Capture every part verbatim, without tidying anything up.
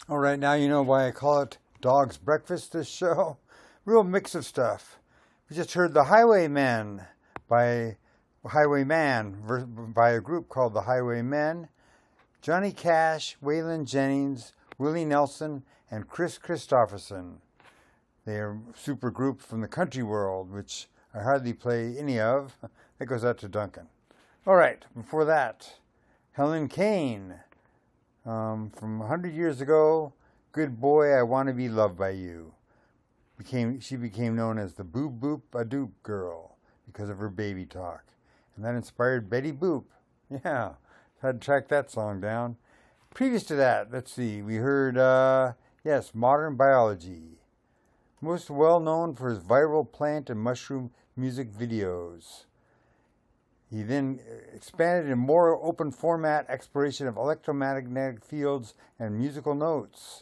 All right, now you know why I call it Dog's Breakfast, this show. Real mix of stuff. We just heard The Highwaymen by Highwayman by a group called The Highwaymen. Johnny Cash, Waylon Jennings, Willie Nelson, and Chris Christopherson. They are a super group from the country world, which I hardly play any of. That goes out to Duncan. All right, before that, Helen Kane. Um, from a hundred years ago, Good Boy, I Want to Be Loved by You. Became She became known as the Boop Boop A Doop Girl because of her baby talk. And that inspired Betty Boop. Yeah, had to track that song down. Previous to that, let's see, we heard, uh, yes, Modern Biology. Most well known for his viral plant and mushroom music videos. He then expanded in more open format exploration of electromagnetic fields and musical notes.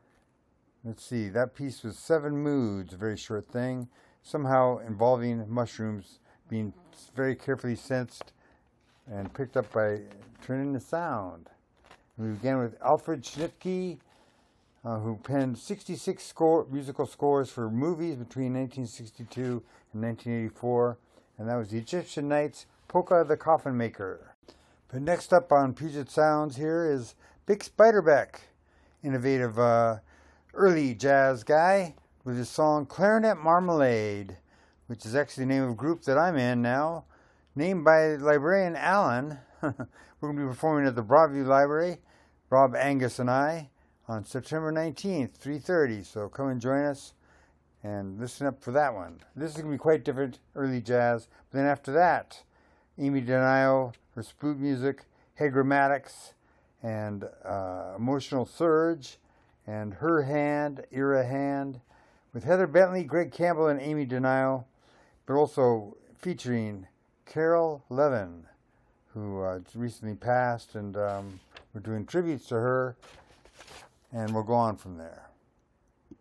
Let's see, that piece was Seven Moods, a very short thing, somehow involving mushrooms being very carefully sensed and picked up by turning the sound. We began with Alfred Schnittke, uh, who penned sixty-six score, musical scores for movies between nineteen sixty-two and nineteen eighty-four, and that was the Egyptian Nights, Polka the Coffin Maker. But next up on Puget Sounds here is Bix Beiderbecke, innovative uh, early jazz guy, with his song Clarinet Marmalade, which is actually the name of a group that I'm in now, named by librarian Alan. We're going to be performing at the Broadview Library, Rob Angus and I, on September nineteenth, three thirty. So come and join us and listen up for that one. This is going to be quite different, early jazz. But then after that, Amy DeNio, her spook music, Hagrammatics, and uh, Emotional Surge, and Her Hand, Era Hand, with Heather Bentley, Greg Campbell, and Amy DeNio, but also featuring Carol Levin, who uh, recently passed, and um, we're doing tributes to her, and we'll go on from there.